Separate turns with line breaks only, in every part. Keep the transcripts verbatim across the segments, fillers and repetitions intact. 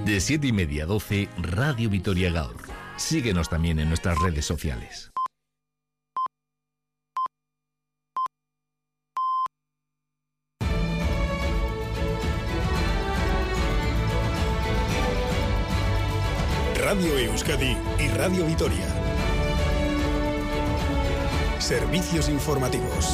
De siete y media a doce, Radio Vitoria Gaur. Síguenos también en nuestras redes sociales.
Radio Euskadi y Radio Vitoria. Servicios informativos.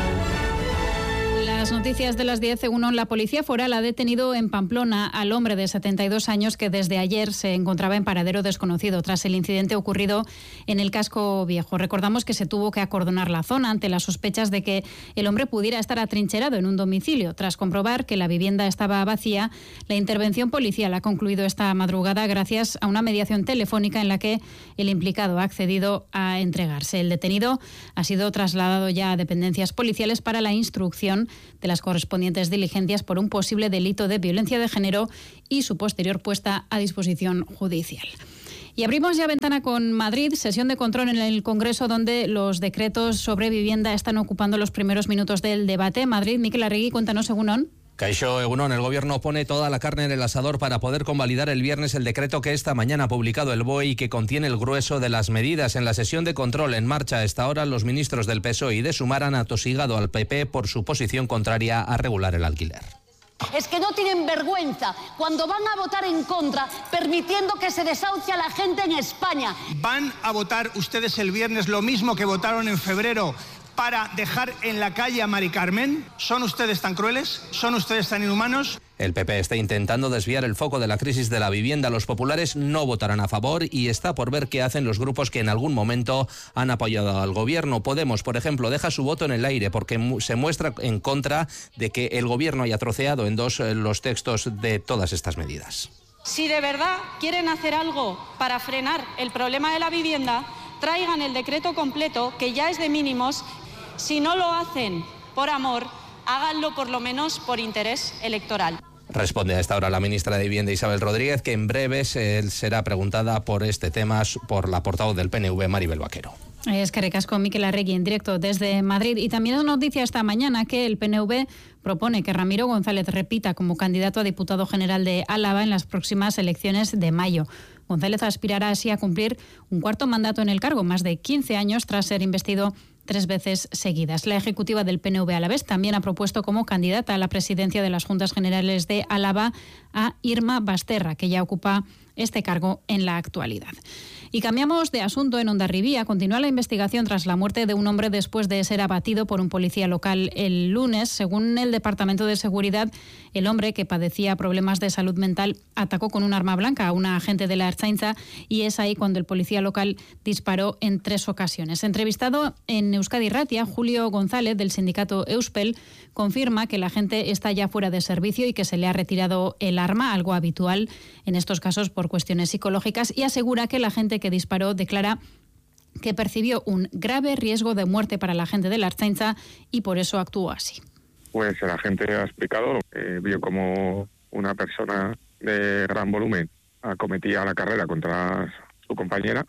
Las noticias de las diez. Uno, la Policía Foral ha detenido en Pamplona al hombre de setenta y dos años que desde ayer se encontraba en paradero desconocido tras el incidente ocurrido en el Casco Viejo. Recordamos que se tuvo que acordonar la zona ante las sospechas de que el hombre pudiera estar atrincherado en un domicilio. Tras comprobar que la vivienda estaba vacía, la intervención policial ha concluido esta madrugada gracias a una mediación telefónica en la que el implicado ha accedido a entregarse. El detenido ha sido trasladado ya a dependencias policiales para la instrucción de las correspondientes diligencias por un posible delito de violencia de género y su posterior puesta a disposición judicial. Y abrimos ya ventana con Madrid, sesión de control en el Congreso donde los decretos sobre vivienda están ocupando los primeros minutos del debate. Madrid, Mikel Arregui, cuéntanos, Egunon.
Kaixo, Egunon, el Gobierno pone toda la carne en el asador para poder convalidar el viernes el decreto que esta mañana ha publicado el B O E y que contiene el grueso de las medidas. En la sesión de control en marcha a esta hora, los ministros del P S O E y de Sumar han atosigado al P P por su posición contraria a regular el alquiler.
Es que no tienen vergüenza cuando van a votar en contra, permitiendo que se desahucie a la gente en España.
¿Van a votar ustedes el viernes lo mismo que votaron en febrero para dejar en la calle a Mari Carmen? ¿Son ustedes tan crueles? ¿Son ustedes tan inhumanos?
El P P está intentando desviar el foco de la crisis de la vivienda. Los populares no votarán a favor y está por ver qué hacen los grupos que en algún momento han apoyado al Gobierno. Podemos, por ejemplo, deja su voto en el aire porque se muestra en contra de que el Gobierno haya troceado en dos los textos de todas estas medidas.
Si de verdad quieren hacer algo para frenar el problema de la vivienda, traigan el decreto completo, que ya es de mínimos. Si no lo hacen por amor, háganlo por lo menos por interés electoral.
Responde a esta hora la ministra de Vivienda, Isabel Rodríguez, que en breves eh, será preguntada por este tema por la portavoz del P N V, Maribel Vaquero.
Es que recasco Mikel Arregui en directo desde Madrid. Y también es noticia esta mañana que el P N V propone que Ramiro González repita como candidato a diputado general de Álava en las próximas elecciones de mayo. González aspirará así a cumplir un cuarto mandato en el cargo, más de quince años tras ser investido tres veces seguidas. La ejecutiva del P N V alavés también ha propuesto como candidata a la presidencia de las Juntas Generales de Álava a Irma Basterra, que ya ocupa este cargo en la actualidad. Y cambiamos de asunto. En Hondarribía continúa la investigación tras la muerte de un hombre después de ser abatido por un policía local el lunes. Según el Departamento de Seguridad, el hombre, que padecía problemas de salud mental, atacó con un arma blanca a una agente de la Ertzaintza y es ahí cuando el policía local disparó en tres ocasiones. Entrevistado en Euskadi Ratia, Julio González, del sindicato Euspel, confirma que la agente está ya fuera de servicio y que se le ha retirado el arma, algo habitual en estos casos por cuestiones psicológicas, y asegura que la agente que disparó declara que percibió un grave riesgo de muerte para la agente de la Ertzaintza y por eso actuó así.
Pues el agente ha explicado, eh, vio como una persona de gran volumen acometía la carrera contra su compañera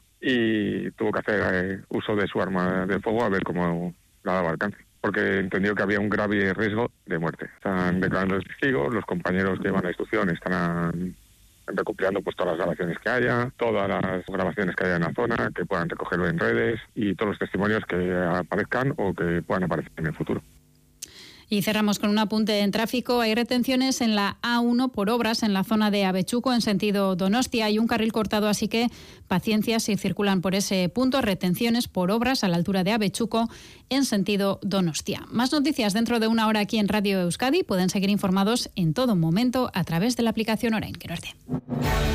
y tuvo que hacer eh, uso de su arma de fuego a ver cómo la daba alcance, porque entendió que había un grave riesgo de muerte. Están declarando testigos, los compañeros que van a la instrucción están recopilando pues todas las grabaciones que haya, todas las grabaciones que haya en la zona, que puedan recogerlo en redes y todos los testimonios que aparezcan o que puedan aparecer en el futuro.
Y cerramos con un apunte en tráfico. Hay retenciones en la A uno por obras en la zona de Avechuco en sentido Donostia. Hay un carril cortado, así que paciencia si circulan por ese punto. Retenciones por obras a la altura de Avechuco en sentido Donostia. Más noticias dentro de una hora aquí en Radio Euskadi. Pueden seguir informados en todo momento a través de la aplicación Orain. Que no esté.